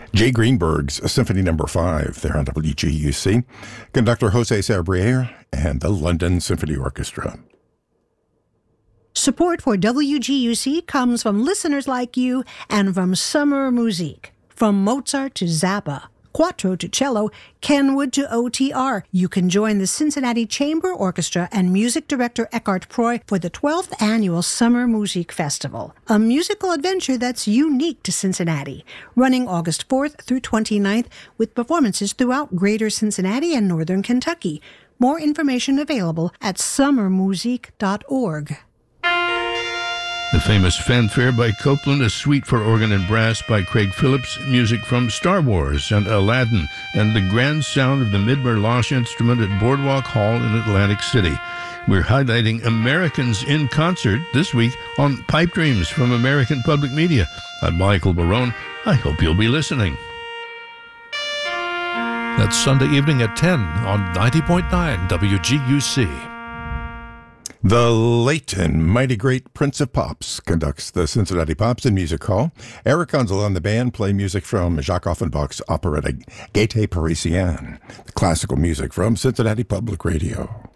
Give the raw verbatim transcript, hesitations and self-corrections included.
Jay Greenberg's Symphony Number Five there on W G U C. Conductor Jose Sabrier and the London Symphony Orchestra. Support for W G U C comes from listeners like you and from Summer Musique. From Mozart to Zappa, Quattro to cello, Kenwood to O T R. You can join the Cincinnati Chamber Orchestra and music director Eckhart Proy for the twelfth Annual Summer Musique Festival, a musical adventure that's unique to Cincinnati, running August fourth through twenty-ninth with performances throughout Greater Cincinnati and Northern Kentucky. More information available at summer musique dot org. The famous Fanfare by Copland, a suite for organ and brass by Craig Phillips, music from Star Wars and Aladdin, and the grand sound of the Midmer-Losh instrument at Boardwalk Hall in Atlantic City. We're highlighting Americans in concert this week on Pipe Dreams from American Public Media. I'm Michael Barone. I hope you'll be listening. That's Sunday evening at ten on ninety point nine W G U C. The late and mighty great Prince of Pops conducts the Cincinnati Pops and Music Hall. Eric Gunzel and the band play music from Jacques Offenbach's operetta Gaieté Parisienne, the classical music from Cincinnati Public Radio.